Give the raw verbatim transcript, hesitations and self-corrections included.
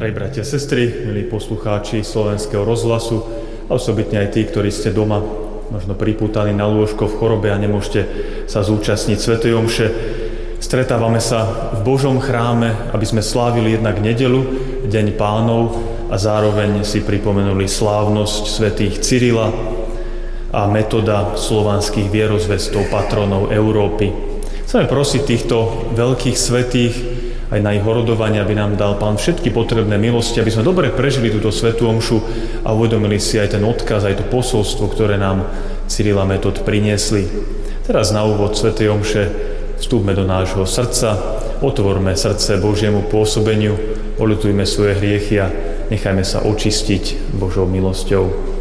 Drahí bratia a sestry, milí poslucháči Slovenského rozhlasu a osobitne aj tí, ktorí ste doma, možno pripútaní na lôžko v chorobe a nemôžete sa zúčastniť svätej omše. Stretávame sa v Božom chráme, aby sme slávili jednak nedeľu, Deň Pánov, a zároveň si pripomenuli slávnosť svätých Cyrila a Metoda, slovanských vierozvestov, patronov Európy. Chceme prosiť týchto veľkých svätých aj na ich horodovanie, aby nám dal Pán všetky potrebné milosti, aby sme dobre prežili túto svätú omšu a uvedomili si aj ten odkaz, aj to posolstvo, ktoré nám Cyril a Metod priniesli. Teraz na úvod svätej omše vstúpme do nášho srdca, otvorme srdce Božiemu pôsobeniu, oľutujme svoje hriechy a nechajme sa očistiť Božou milosťou.